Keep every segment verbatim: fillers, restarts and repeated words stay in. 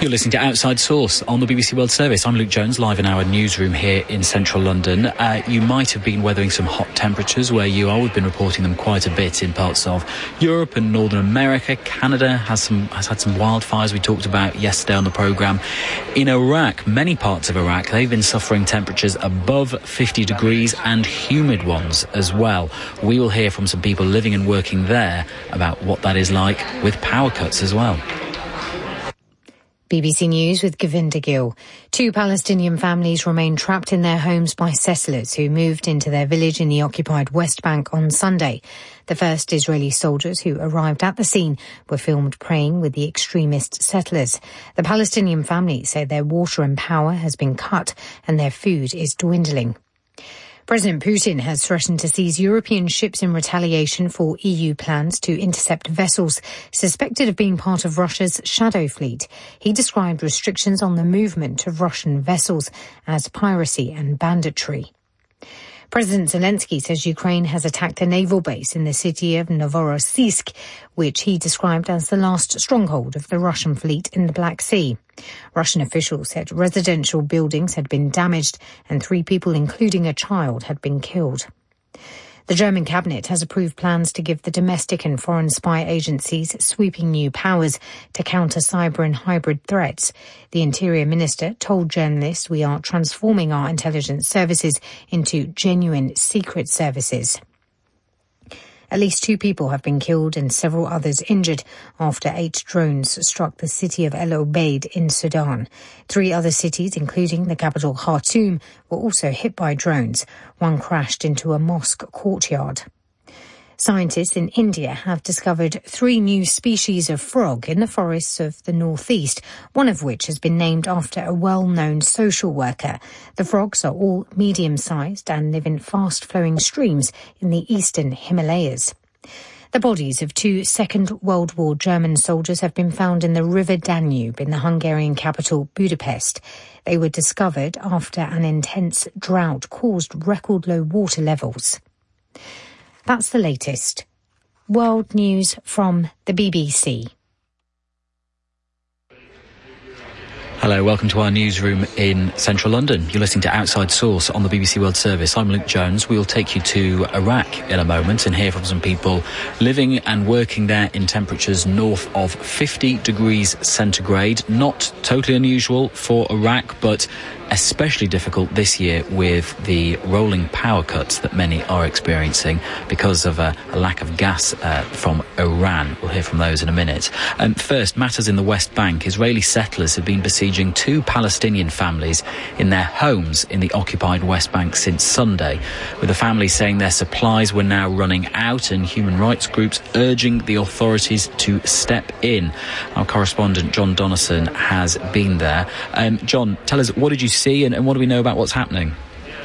You're listening to Outside Source on the B B C World Service. I'm Luke Jones, live in our newsroom here in central London. Uh, you might have been weathering some hot temperatures where you are. We've been reporting them quite a bit in parts of Europe and Northern America. Canada has some has had some wildfires we talked about yesterday on the programme. In Iraq, many parts of Iraq, they've been suffering temperatures above fifty degrees and humid ones as well. We will hear from some people living and working there about what that is like with power cuts as well. B B C News with Govinda Gill. Two Palestinian families remain trapped in their homes by settlers who moved into their village in the occupied West Bank on Sunday. The first Israeli soldiers who arrived at the scene were filmed praying with the extremist settlers. The Palestinian families say their water and power has been cut and their food is dwindling. President Putin has threatened to seize European ships in retaliation for E U plans to intercept vessels suspected of being part of Russia's shadow fleet. He described restrictions on the movement of Russian vessels as piracy and banditry. President Zelensky says Ukraine has attacked a naval base in the city of Novorossiysk, which he described as the last stronghold of the Russian fleet in the Black Sea. Russian officials said residential buildings had been damaged and three people, including a child, had been killed. The German cabinet has approved plans to give the domestic and foreign spy agencies sweeping new powers to counter cyber and hybrid threats. The Interior Minister told journalists, "We are transforming our intelligence services into genuine secret services." At least two people have been killed and several others injured after eight drones struck the city of El Obeid in Sudan. Three other cities, including the capital Khartoum, were also hit by drones. One crashed into a mosque courtyard. Scientists in India have discovered three new species of frog in the forests of the northeast, one of which has been named after a well-known social worker. The frogs are all medium-sized and live in fast-flowing streams in the eastern Himalayas. The bodies of two Second World War German soldiers have been found in the River Danube in the Hungarian capital Budapest. They were discovered after an intense drought caused record-low water levels. That's the latest. World news from the B B C. Hello, welcome to our newsroom in central London. You're listening to Outside Source on the B B C World Service. I'm Luke Jones. We'll take you to Iraq in a moment and hear from some people living and working there in temperatures north of fifty degrees centigrade. Not totally unusual for Iraq, but especially difficult this year with the rolling power cuts that many are experiencing because of a, a lack of gas uh, from Iran. We'll hear from those in a minute. Um, first, matters in the West Bank. Israeli settlers have been besieging two Palestinian families in their homes in the occupied West Bank since Sunday, with the families saying their supplies were now running out and human rights groups urging the authorities to step in. Our correspondent John Donnison has been there. Um, John, tell us, what did you see? See and, and what do we know about what's happening?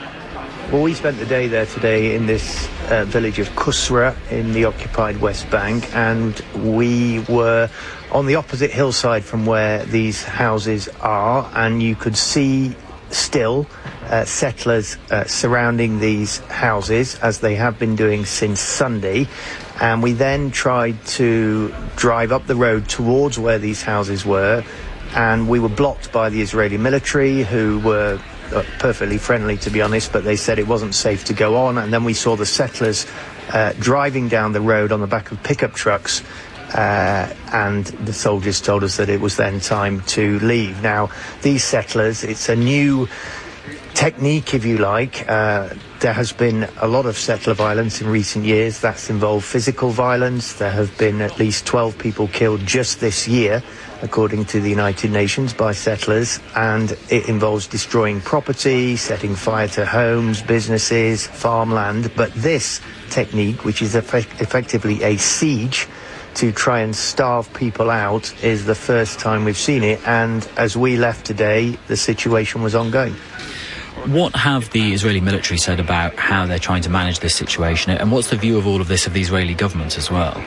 Well, we spent the day there today in this uh, village of Kusra in the occupied West Bank, and we were on the opposite hillside from where these houses are, and you could see still uh, settlers uh, surrounding these houses, as they have been doing since Sunday. And we then tried to drive up the road towards where these houses were, and we were blocked by the Israeli military, who were uh, perfectly friendly, to be honest, but they said it wasn't safe to go on. And then we saw the settlers uh, driving down the road on the back of pickup trucks, uh, and the soldiers told us that it was then time to leave. Now, these settlers, it's a new technique, if you like. Uh, there has been a lot of settler violence in recent years. That's involved physical violence. There have been at least twelve people killed just this year, according to the United Nations, by settlers, and it involves destroying property, setting fire to homes, businesses, farmland. But this technique, which is effect- effectively a siege to try and starve people out, is the first time we've seen it, and as we left today, the situation was ongoing. What have the Israeli military said about how they're trying to manage this situation, and what's the view of all of this of the Israeli government as well?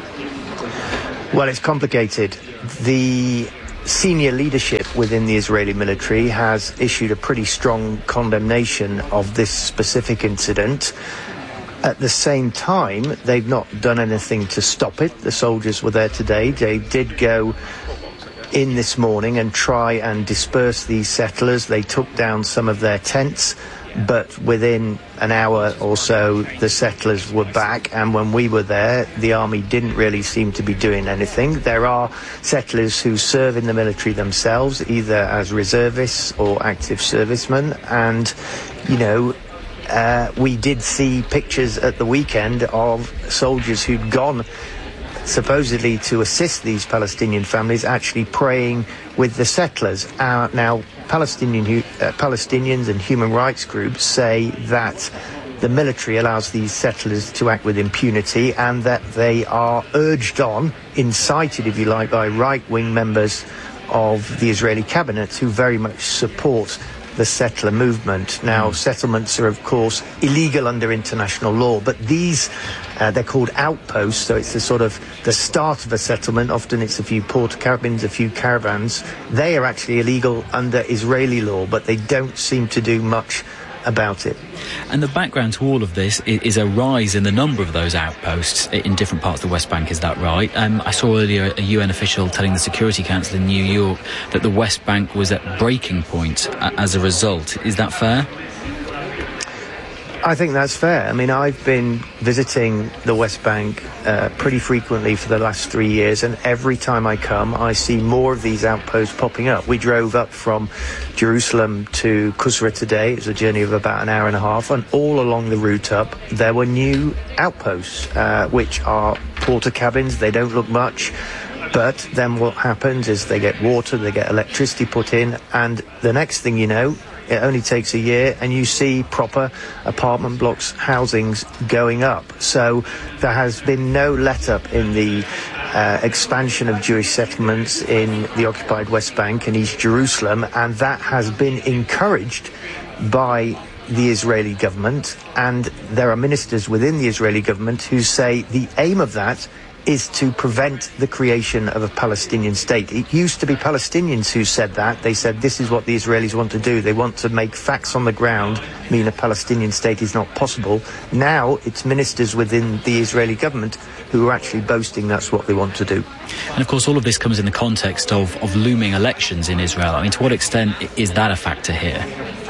Well, it's complicated. The senior leadership within the Israeli military has issued a pretty strong condemnation of this specific incident. At the same time, they've not done anything to stop it. The soldiers were there today. They did go in this morning and try and disperse these settlers. They took down some of their tents, but within an hour or so the settlers were back, and when we were there the army didn't really seem to be doing anything. There are settlers who serve in the military themselves, either as reservists or active servicemen, and you know uh, we did see pictures at the weekend of soldiers who'd gone supposedly to assist these Palestinian families actually praying with the settlers. Uh, now, Palestinian, uh, Palestinians and human rights groups say that the military allows these settlers to act with impunity and that they are urged on, incited, if you like, by right-wing members of the Israeli cabinet who very much support the settler movement. Now, settlements are, of course, illegal under international law, but these, uh, they're called outposts, so it's the sort of the start of a settlement. Often it's a few porta cabins, a few caravans. They are actually illegal under Israeli law, but they don't seem to do much about it. And the background to all of this is a rise in the number of those outposts in different parts of the West Bank, is that right? Um, I saw earlier a U N official telling the Security Council in New York that the West Bank was at breaking point as a result. Is that fair? I think that's fair. I mean, I've been visiting the West Bank uh, pretty frequently for the last three years, and every time I come, I see more of these outposts popping up. We drove up from Jerusalem to Qusra today. It was a journey of about an hour and a half, and all along the route up, there were new outposts, uh, which are porta cabins. They don't look much. But then what happens is they get water, they get electricity put in, and the next thing you know, it only takes a year and you see proper apartment blocks, housings going up. So there has been no let-up in the uh, expansion of Jewish settlements in the occupied West Bank and East Jerusalem, and that has been encouraged by the Israeli government. And there are ministers within the Israeli government who say the aim of that is to prevent the creation of a Palestinian state. It used to be Palestinians who said that. They said this is what the Israelis want to do. They want to make facts on the ground mean a Palestinian state is not possible. Now it's ministers within the Israeli government who are actually boasting that's what they want to do. And of course all of this comes in the context of, of looming elections in Israel. I mean, to what extent is that a factor here?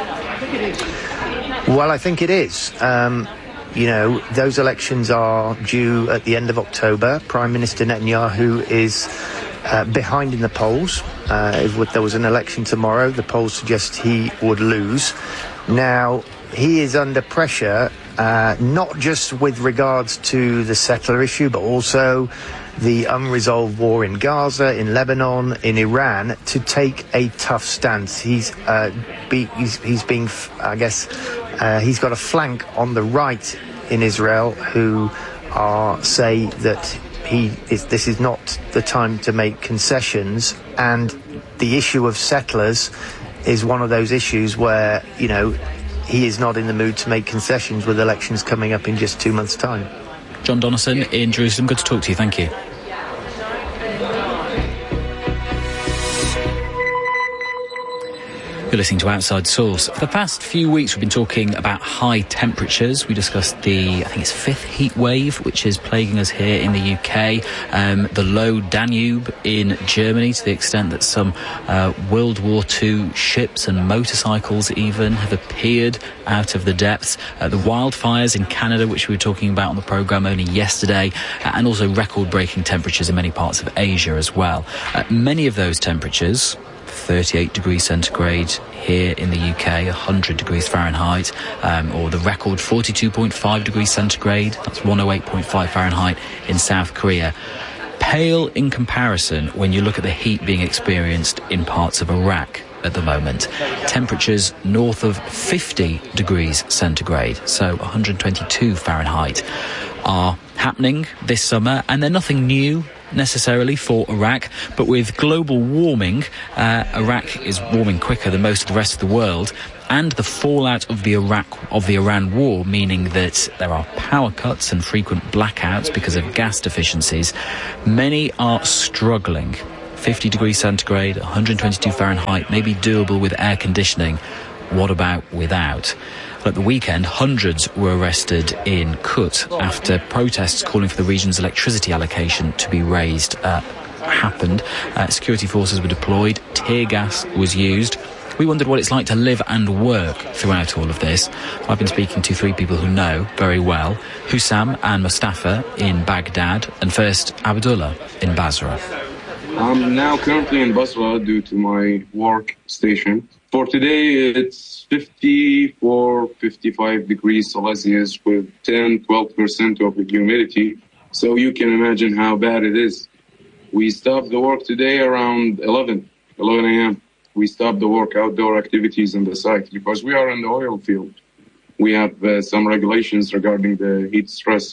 Well, I think it is. Um, You know, those elections are due at the end of October. Prime Minister Netanyahu is uh, behind in the polls. Uh, if there was an election tomorrow, the polls suggest he would lose. Now, he is under pressure, uh, not just with regards to the settler issue, but also the unresolved war in Gaza, in Lebanon, in Iran, to take a tough stance. He's, uh, be, he's, he's being, I guess, uh, he's got a flank on the right in Israel who are say that he is, this is not the time to make concessions, and the issue of settlers is one of those issues where, you know, he is not in the mood to make concessions with elections coming up in just two months' time. John Donnison in Jerusalem, good to talk to you, thank you. You're listening to Outside Source. For the past few weeks, we've been talking about high temperatures. We discussed the, I think it's fifth heat wave, which is plaguing us here in the U K. Um, the low Danube in Germany, to the extent that some uh, World War Two ships and motorcycles even have appeared out of the depths. Uh, the wildfires in Canada, which we were talking about on the programme only yesterday, uh, and also record-breaking temperatures in many parts of Asia as well. Uh, many of those temperatures, thirty-eight degrees centigrade here in the U K, one hundred degrees Fahrenheit, um, or the record forty-two point five degrees centigrade, that's one oh eight point five Fahrenheit in South Korea. Pale in comparison when you look at the heat being experienced in parts of Iraq at the moment. Temperatures north of fifty degrees centigrade, so one hundred twenty-two Fahrenheit, are happening this summer, and they're nothing new necessarily for Iraq, but with global warming, uh, Iraq is warming quicker than most of the rest of the world, and the fallout of the Iraq of the Iran war, meaning that there are power cuts and frequent blackouts because of gas deficiencies. Many are struggling. fifty degrees centigrade, one hundred twenty-two Fahrenheit may be doable with air conditioning. What about without? At the weekend, hundreds were arrested in Kut after protests calling for the region's electricity allocation to be raised uh, happened. Uh, security forces were deployed, tear gas was used. We wondered what it's like to live and work throughout all of this. I've been speaking to three people who know very well, Hussam and Mustafa in Baghdad, and first Abdullah in Basra. I'm now currently in Basra due to my work station. For today, it's fifty-four, fifty-five degrees Celsius with ten, twelve percent of the humidity. So you can imagine how bad it is. We stopped the work today around eleven a.m. We stopped the work outdoor activities on the site because we are in the oil field. We have uh, some regulations regarding the heat stress.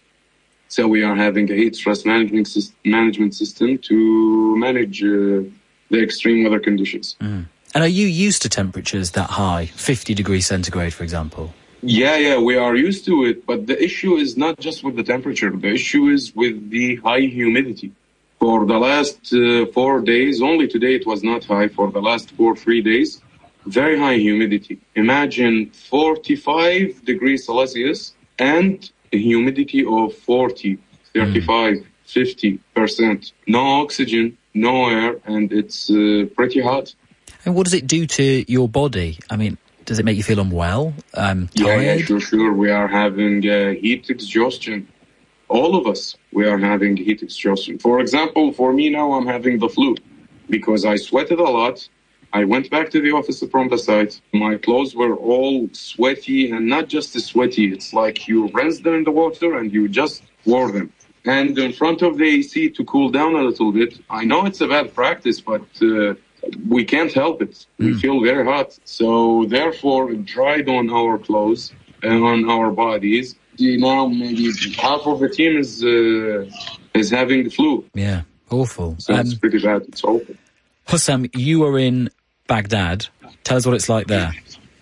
So we are having a heat stress management, system, management system to manage uh, the extreme weather conditions. Mm. And are you used to temperatures that high, fifty degrees centigrade, for example? Yeah, yeah, we are used to it. But the issue is not just with the temperature. The issue is with the high humidity. For the last uh, four days, only today it was not high, for the last four, three days, very high humidity. Imagine forty-five degrees Celsius and a humidity of forty, thirty-five, mm. fifty percent. No oxygen, no air, and it's uh, pretty hot. And what does it do to your body? I mean, does it make you feel unwell, um, tired? Yeah, yeah, sure, sure. We are having uh, heat exhaustion. All of us, we are having heat exhaustion. For example, for me now, I'm having the flu because I sweated a lot. I went back to the office from the site. My clothes were all sweaty, and not just sweaty. It's like you rinse them in the water and you just wore them. And in front of the A C to cool down a little bit. I know it's a bad practice, but uh, we can't help it. Mm. We feel very hot. So therefore, it dried on our clothes and on our bodies. Now maybe half of the team is uh, is having the flu. Yeah, awful. So um, it's pretty bad. It's awful. Hussam, you are in Baghdad. Tell us what it's like there.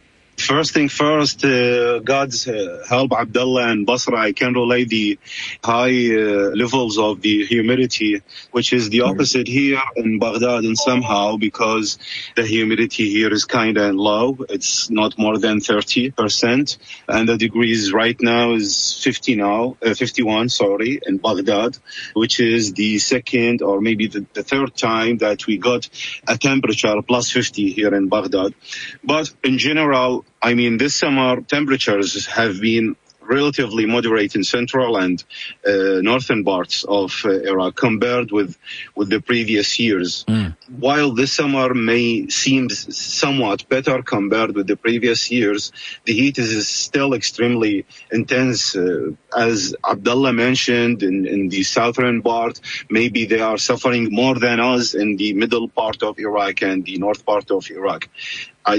First thing first, uh, God's uh, help, Abdullah and Basra, I can relate the high uh, levels of the humidity, which is the opposite here in Baghdad, and somehow because the humidity here is kind of low. It's not more than thirty percent, and the degrees right now is fifty now, uh, fifty-one, sorry, in Baghdad, which is the second or maybe the, the third time that we got a temperature plus fifty here in Baghdad. But in general, I mean, this summer temperatures have been relatively moderate in central and uh, northern parts of uh, Iraq compared with with the previous years. Mm. While this summer may seem somewhat better compared with the previous years, the heat is still extremely intense. Uh, as Abdullah mentioned, in, in the southern part, maybe they are suffering more than us in the middle part of Iraq and the north part of Iraq. I,